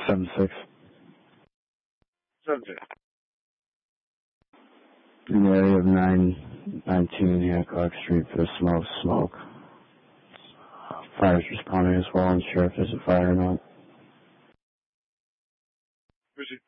7-6. 7-6. In the area of 919 Hancock Street for the smoke. Fire's responding as well. I'm sure if there's a fire or not. Where's he?